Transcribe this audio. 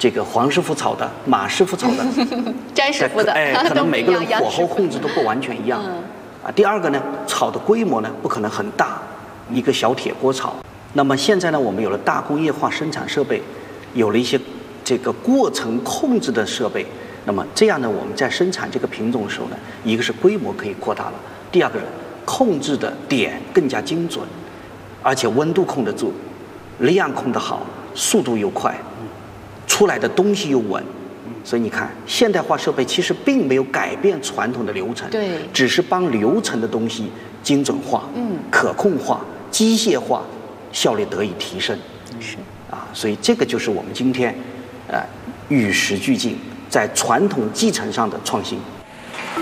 这个黄师傅炒的、马师傅炒的、 詹师傅的， 可能每个人火候候控制都不完全一样。第二个呢，炒的规模呢不可能很大，一个小铁锅炒。那么现在呢，我们有了大工业化生产设备，有了一些这个过程控制的设备。那么这样呢，我们在生产这个品种的时候呢，一个是规模可以扩大了，第二个是控制的点更加精准，而且温度控得住，量控得好，速度又快，出来的东西又稳。所以你看，现代化设备其实并没有改变传统的流程， 对， 只是帮流程的东西精准化、可控化、机械化，效率得以提升。 是所以这个就是我们今天与时俱进，在传统继承上的创新。